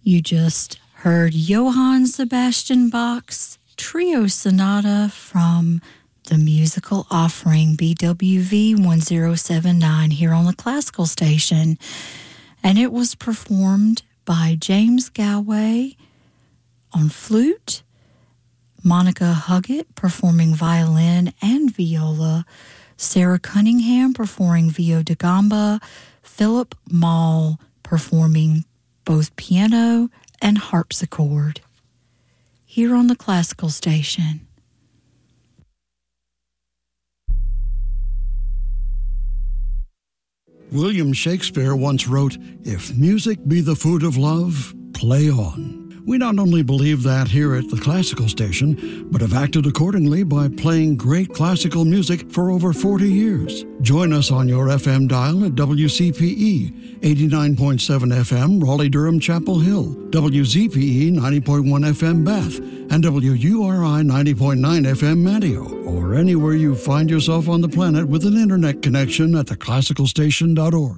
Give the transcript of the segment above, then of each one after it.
You just heard Johann Sebastian Bach's Trio Sonata from the Musical Offering BWV 1079 here on the Classical Station. And it was performed by James Galway on flute, Monica Huggett performing violin and viola, Sarah Cunningham performing viola da gamba, Philip Mall performing both piano and harpsichord. Here on the Classical Station. William Shakespeare once wrote, "If music be the food of love, play on." We not only believe that here at the Classical Station, but have acted accordingly by playing great classical music for over 40 years. Join us on your FM dial at WCPE 89.7 FM Raleigh-Durham Chapel Hill, WZPE 90.1 FM Bath, and WURI 90.9 FM Manteo, or anywhere you find yourself on the planet with an internet connection at theclassicalstation.org.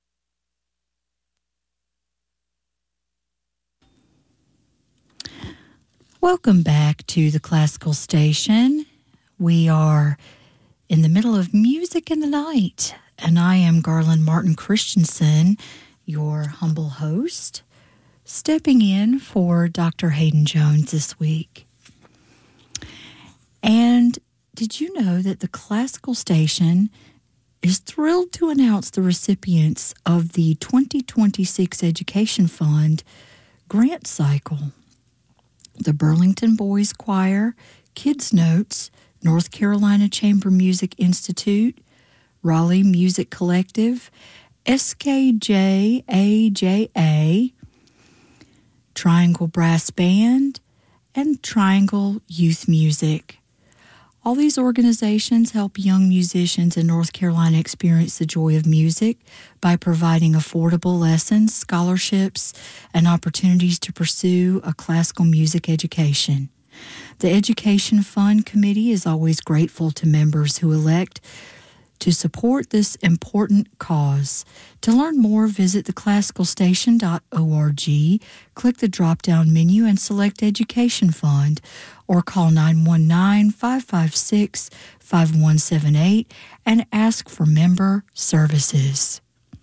Welcome back to the Classical Station. We are in the middle of Music in the Night, and I am Garland Martin Christensen, your humble host, stepping in for Dr. Hayden Jones this week. And did you know that the Classical Station is thrilled to announce the recipients of the 2026 Education Fund grant cycle? The Burlington Boys Choir, Kids Notes, North Carolina Chamber Music Institute, Raleigh Music Collective, SKJAJA, Triangle Brass Band, and Triangle Youth Music. All these organizations help young musicians in North Carolina experience the joy of music by providing affordable lessons, scholarships, and opportunities to pursue a classical music education. The Education Fund Committee is always grateful to members who elect to support this important cause. To learn more, visit theclassicalstation.org, click the drop-down menu and select Education Fund, or call 919-556-5178 and ask for member services.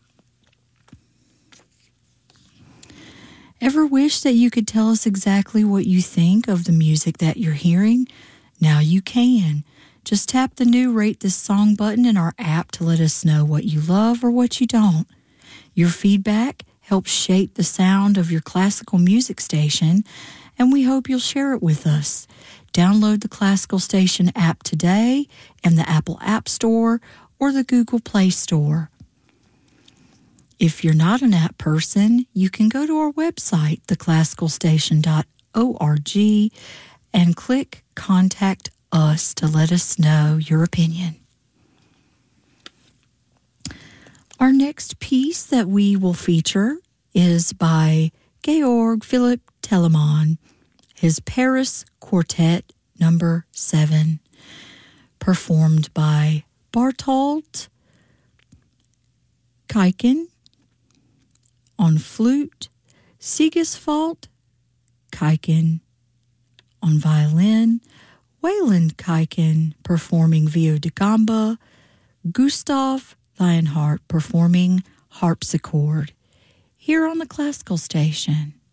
Ever wish that you could tell us exactly what you think of the music that you're hearing? Now you can. Just tap the new Rate This Song button in our app to let us know what you love or what you don't. Your feedback helps shape the sound of your classical music station, and we hope you'll share it with us. Download the Classical Station app today in the Apple App Store or the Google Play Store. If you're not an app person, you can go to our website, theclassicalstation.org, and click Contact Us to let us know your opinion. Our next piece that we will feature is by Georg Philipp Telemann, his Paris Quartet Number 7, performed by Bartold Kuiken on flute, Sigiswald Kuiken on violin, Wayland Kuiken performing viola da gamba, Gustav Lionheart performing harpsichord, here on the Classical Station.